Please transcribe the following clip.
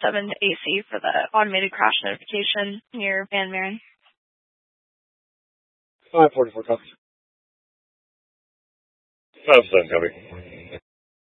7 to AC for the automated crash notification near Van Maren. 544 copy. 5-7 copy.